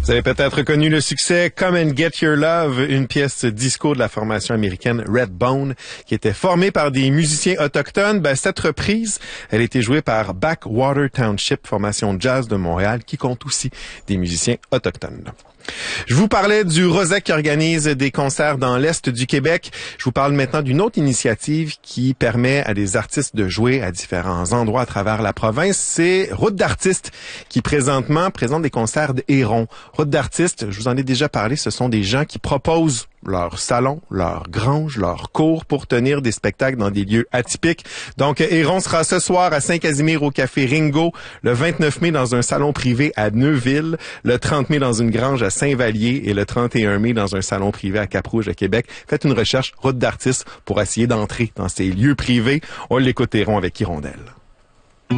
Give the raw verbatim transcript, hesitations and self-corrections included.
Vous avez peut-être connu le succès Come and Get Your Love, une pièce disco de la formation américaine Redbone, qui était formée par des musiciens autochtones. Ben, cette reprise, elle a été jouée par Backwater Township, formation jazz de Montréal, qui compte aussi des musiciens autochtones. Je vous parlais du Rosec qui organise des concerts dans l'Est du Québec. Je vous parle maintenant d'une autre initiative qui permet à des artistes de jouer à différents endroits à travers la province. C'est Route d'artistes qui présentement présente des concerts de hérons. Route d'artistes, je vous en ai déjà parlé, ce sont des gens qui proposent leur salon, leur grange, leur cours pour tenir des spectacles dans des lieux atypiques. Donc, Héron sera ce soir à Saint-Casimir au Café Ringo, le vingt-neuf mai dans un salon privé à Neuville, le trente mai dans une grange à Saint-Vallier et le trente et un mai dans un salon privé à Cap-Rouge à Québec. Faites une recherche Route d'artistes pour essayer d'entrer dans ces lieux privés. On l'écoute Héron avec Hirondelle.